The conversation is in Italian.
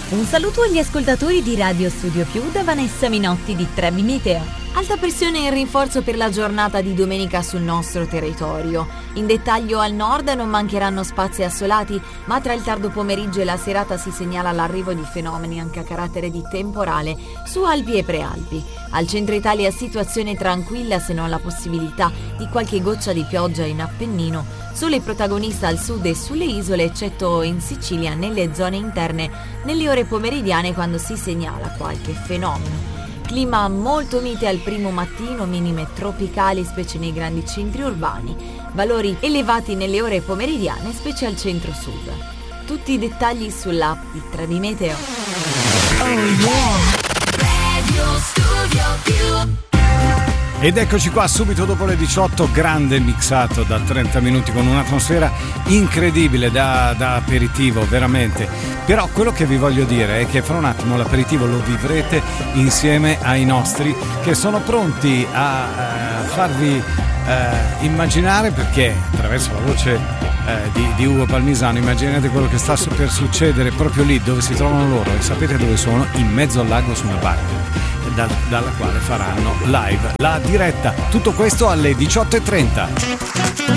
Un saluto agli ascoltatori di Radio Studio Più da Vanessa Minotti di Trebi Meteo. Alta pressione in rinforzo per la giornata di domenica sul nostro territorio. In dettaglio al nord non mancheranno spazi assolati, ma tra il tardo pomeriggio e la serata si segnala l'arrivo di fenomeni anche a carattere di temporale su Alpi e Prealpi. Al centro Italia situazione tranquilla se non la possibilità di qualche goccia di pioggia in Appennino. Sole protagonista al sud e sulle isole, eccetto in Sicilia nelle zone interne, nelle ore pomeridiane quando si segnala qualche fenomeno. Clima molto mite al primo mattino, minime tropicali specie nei grandi centri urbani, valori elevati nelle ore pomeridiane specie al centro-sud. Tutti i dettagli sull'app di Trebi Meteo. Oh yeah! Radio Studio Più. Ed eccoci qua subito dopo le 18, grande mixato da 30 minuti con un'atmosfera incredibile da aperitivo, veramente. Però quello che vi voglio dire è che fra un attimo l'aperitivo lo vivrete insieme ai nostri che sono pronti a farvi immaginare, perché attraverso la voce di Ugo Palmisano immaginate quello che sta per succedere proprio lì dove si trovano loro, e sapete dove sono? In mezzo al lago su una barca dalla quale faranno live la diretta. Tutto questo alle 18:30.